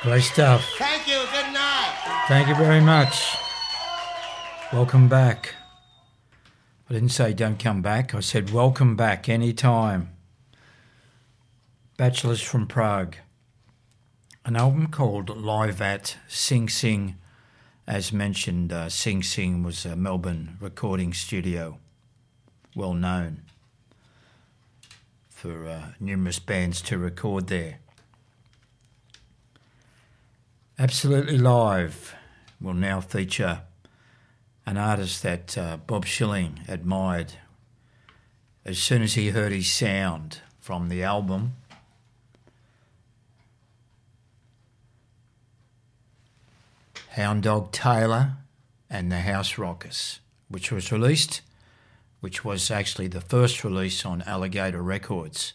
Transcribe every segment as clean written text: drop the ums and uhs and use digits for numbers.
Great stuff. Thank you. Good night. Thank you very much. Welcome back. I didn't say don't come back. I said welcome back anytime. Bachelors from Prague. An album called Live at Sing Sing. As mentioned, Sing Sing was a Melbourne recording studio, well known for numerous bands to record there. Absolutely Live will now feature an artist that Bob Schilling admired as soon as he heard his sound from the album. Hound Dog Taylor and the House Rockers, which was actually the first release on Alligator Records,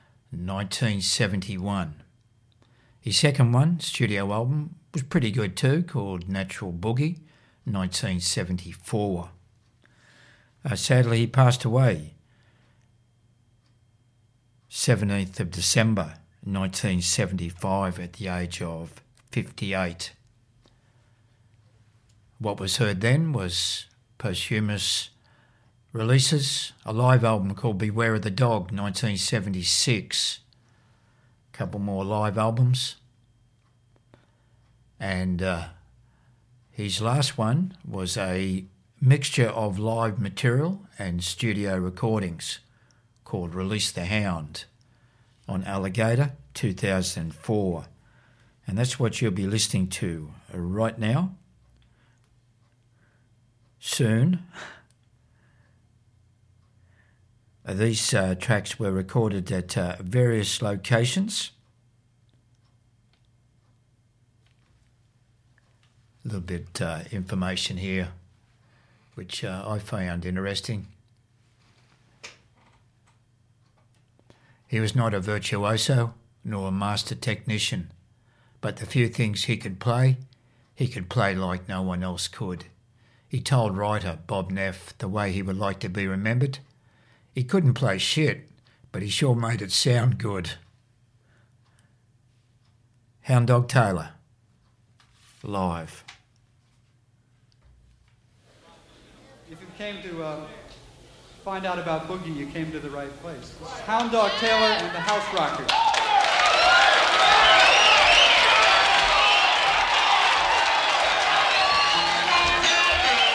1971. His second one, studio album, was pretty good too, called Natural Boogie, 1974. Sadly, he passed away 17th of December, 1975, at the age of 58. What was heard then was posthumous releases, a live album called Beware of the Dog, 1976, a couple more live albums, and his last one was a mixture of live material and studio recordings called Release the Hound on Alligator, 2004. And that's what you'll be listening to right now. Soon. These tracks were recorded at various locations. A little bit information here, which I found interesting. He was not a virtuoso nor a master technician, but the few things he could play like no one else could. He told writer Bob Neff the way he would like to be remembered. He couldn't play shit, but he sure made it sound good. Hound Dog Taylor, live. If you came to find out about Boogie, you came to the right place. This is Hound Dog Taylor and the House Rockers.